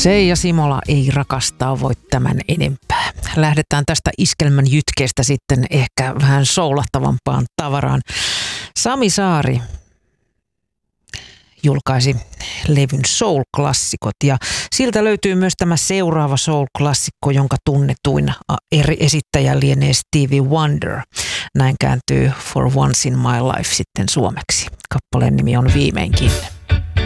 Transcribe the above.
Seija Simola ei rakastaa voi tämän enempää. Lähdetään tästä iskelmän jytkeestä sitten ehkä vähän soulahtavampaan tavaraan. Sami Saari julkaisi levyn Soul-klassikot ja siltä löytyy myös tämä seuraava Soul-klassikko, jonka tunnetuin esittäjä lienee Stevie Wonder. Näin kääntyy For Once in My Life sitten suomeksi. Kappaleen nimi on Viimeinkin.